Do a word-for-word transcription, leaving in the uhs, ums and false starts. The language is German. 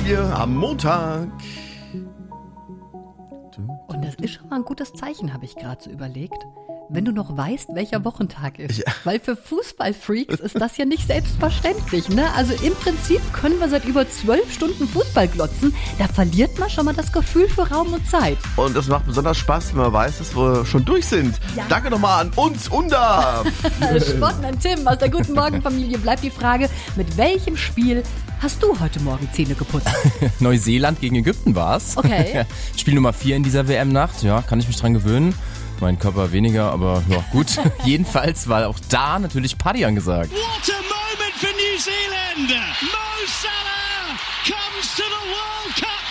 Familie am Montag. Und das ist schon mal ein gutes Zeichen, habe ich gerade so überlegt. Wenn du noch weißt, welcher Wochentag ist. Ja. Weil für Fußballfreaks ist das ja nicht selbstverständlich, ne? Also im Prinzip können wir seit über zwölf Stunden Fußball glotzen. Da verliert man schon mal das Gefühl für Raum und Zeit. Und das macht besonders Spaß, wenn man weiß, dass wir schon durch sind. Ja. Danke nochmal an uns, Unda. Sportmann Tim aus der Guten Morgen Familie. Bleibt die Frage, mit welchem Spiel hast du heute Morgen Zähne geputzt? Neuseeland gegen Ägypten war's. Okay. Spiel Nummer vier in dieser W M-Nacht. Ja, kann ich mich dran gewöhnen. Mein Körper weniger, aber ja, gut. Jedenfalls war auch da natürlich Party angesagt. What a moment for New Zealand! Mo Salah comes to the World Cup